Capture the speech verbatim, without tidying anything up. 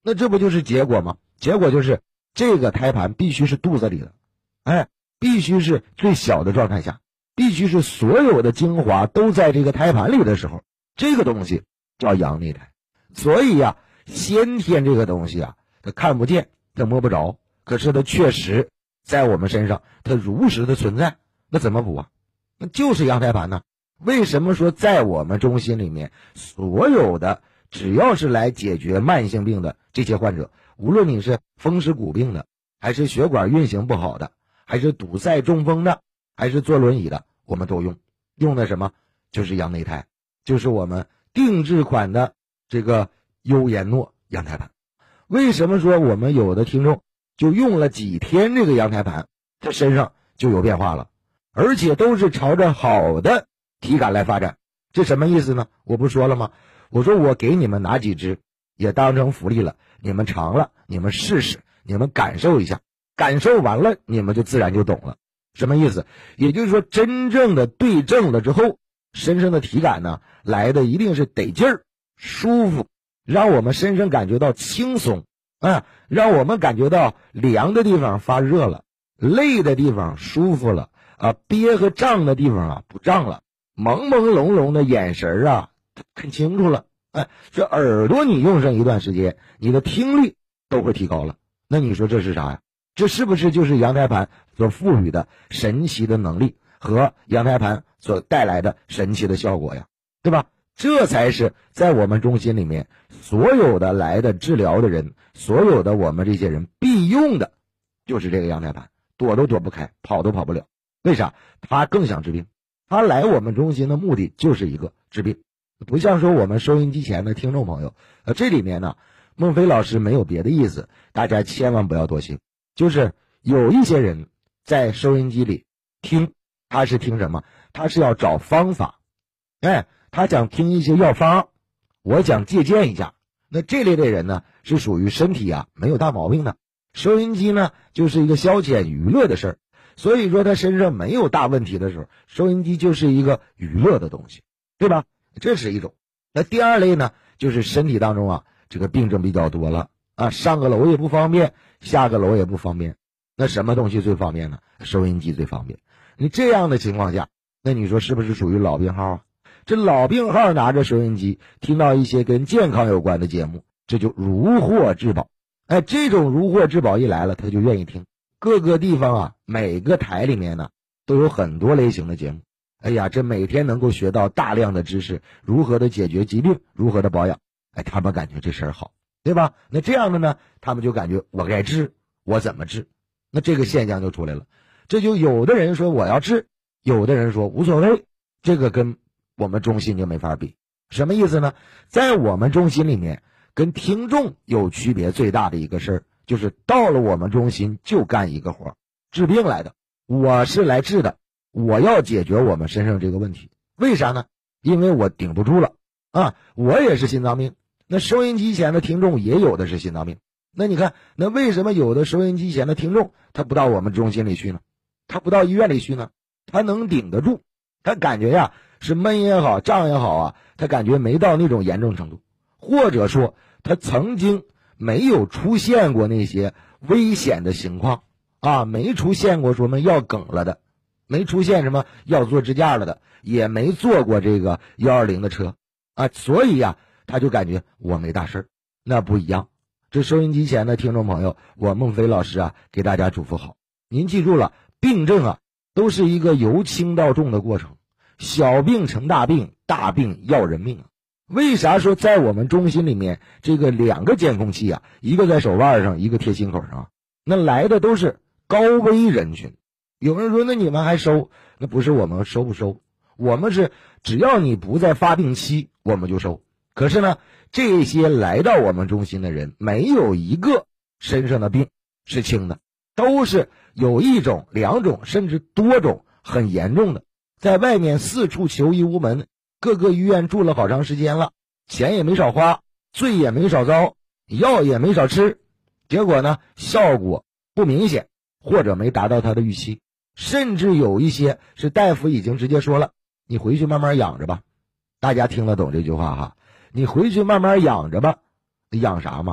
那这不就是结果吗？结果就是这个胎盘必须是肚子里的，哎，必须是最小的状态下，必须是所有的精华都在这个胎盘里的时候，这个东西叫阳内胎。所以呀、啊，先天这个东西啊，它看不见，它摸不着，可是它确实在我们身上，它如实的存在。那怎么补啊？那就是阳胎盘呢。为什么说在我们中心里面，所有的只要是来解决慢性病的这些患者，无论你是风湿骨病的，还是血管运行不好的，还是堵塞中风的，还是坐轮椅的，我们都用用的什么？就是阳内胎，就是我们定制款的这个优颜诺阳胎盘。为什么说我们有的听众就用了几天这个阳胎盘，他身上就有变化了，而且都是朝着好的体感来发展？这什么意思呢？我不说了吗？我说我给你们拿几支也当成福利了，你们尝了，你们试试，你们感受一下，感受完了你们就自然就懂了。什么意思？也就是说真正的对症了之后，身上的体感呢来的一定是得劲儿，舒服，让我们身上感觉到轻松啊，让我们感觉到凉的地方发热了，累的地方舒服了啊，憋和胀的地方啊不胀了，朦朦胧胧的眼神啊看清楚了。哎，这耳朵你用上一段时间，你的听力都会提高了。那你说这是啥呀？这是不是就是阳胎盘所赋予的神奇的能力和阳胎盘所带来的神奇的效果呀？对吧？这才是在我们中心里面所有的来的治疗的人，所有的我们这些人必用的就是这个阳胎盘，躲都躲不开，跑都跑不了。为啥？他更想治病，他来我们中心的目的就是一个治病。不像说我们收音机前的听众朋友，呃，这里面呢，孟非老师没有别的意思，大家千万不要多心。就是有一些人在收音机里听，他是听什么？他是要找方法，哎，他想听一些药方，我想借鉴一下。那这类的人呢，是属于身体啊没有大毛病的，收音机呢就是一个消遣娱乐的事儿，所以说他身上没有大问题的时候，收音机就是一个娱乐的东西，对吧？这是一种。那第二类呢，就是身体当中啊这个病症比较多了啊，上个楼也不方便，下个楼也不方便。那什么东西最方便呢？收音机最方便。你这样的情况下，那你说是不是属于老病号啊？这老病号拿着收音机听到一些跟健康有关的节目，这就如获至宝。哎，这种如获至宝一来了，他就愿意听。各个地方啊，每个台里面呢都有很多类型的节目。哎呀，这每天能够学到大量的知识，如何的解决疾病，如何的保养。哎，他们感觉这事儿好，对吧？那这样的呢，他们就感觉我该治，我怎么治？那这个现象就出来了。这就有的人说我要治，有的人说无所谓，这个跟我们中心就没法比。什么意思呢？在我们中心里面，跟听众有区别最大的一个事儿，就是到了我们中心就干一个活，治病来的。我是来治的，我要解决我们身上这个问题。为啥呢？因为我顶不住了啊！我也是心脏病，那收音机前的听众也有的是心脏病。那你看，那为什么有的收音机前的听众他不到我们中心里去呢？他不到医院里去呢？他能顶得住，他感觉呀是闷也好，胀也好啊，他感觉没到那种严重程度，或者说他曾经没有出现过那些危险的情况啊，没出现过说什么要梗了的，没出现什么要做支架了的，也没坐过这个一二零的车啊，所以呀他就感觉我没大事。那不一样。这收音机前的听众朋友，我孟非老师啊给大家嘱咐好，您记住了，病症啊都是一个由轻到重的过程，小病成大病，大病要人命啊。为啥说在我们中心里面这个两个监控器啊，一个在手腕上，一个贴心口上，那来的都是高危人群。有人说那你们还收？那不是我们收不收，我们是只要你不在发病期我们就收。可是呢，这些来到我们中心的人没有一个身上的病是轻的，都是有一种两种甚至多种很严重的，在外面四处求医无门，各个医院住了好长时间了，钱也没少花，罪也没少遭，药也没少吃，结果呢效果不明显，或者没达到他的预期。甚至有一些是大夫已经直接说了，你回去慢慢养着吧。大家听得懂这句话哈？你回去慢慢养着吧。养啥嘛？